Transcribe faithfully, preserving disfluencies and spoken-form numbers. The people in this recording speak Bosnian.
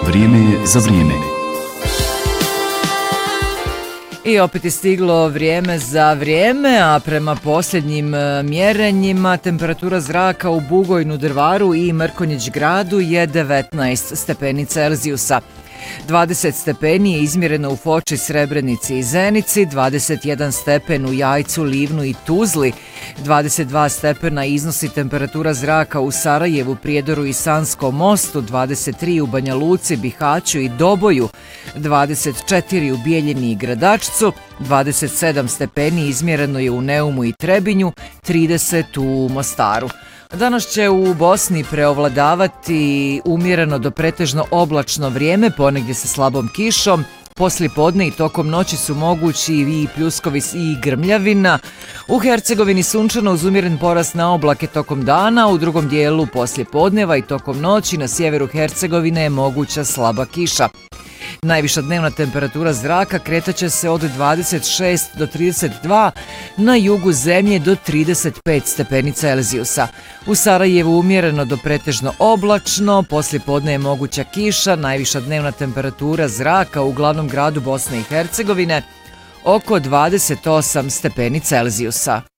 Vrijeme je za vrijeme. I opet je stiglo vrijeme za vrijeme, a prema posljednjim mjerenjima temperatura zraka u Bugojnu, Drvaru i Mrkonjić gradu je devetnaest stepeni Celzijusa. dvadeset stepeni je izmjereno u Foči, Srebrenici i Zenici, dvadeset jedan stepen u Jajcu, Livnu i Tuzli, dvadeset dva stepena iznosi temperatura zraka u Sarajevu, Prijedoru i Sanskom Mostu, dvadeset tri u Banja Luci, Bihaću i Doboju, dvadeset četiri u Bijeljini i Gradačcu, dvadeset sedam stepeni izmjereno je u Neumu i Trebinju, trideset u Mostaru. Danas će u Bosni preovladavati umjereno do pretežno oblačno vrijeme, ponegdje sa slabom kišom. Poslijepodne i tokom noći su mogući i pljuskovi i grmljavina. U Hercegovini sunčano uz umjeren porast na oblake tokom dana, u drugom dijelu poslijepodneva i tokom noći na sjeveru Hercegovine je moguća slaba kiša. Najviša dnevna temperatura zraka kretaće se od dvadeset šest do trideset dva, na jugu zemlje do trideset pet stepeni Celzijusa. U Sarajevu umjereno do pretežno oblačno, poslijepodne je moguća kiša, najviša dnevna temperatura zraka u glavnom gradu Bosne i Hercegovine oko dvadeset osam stepeni Celzijusa.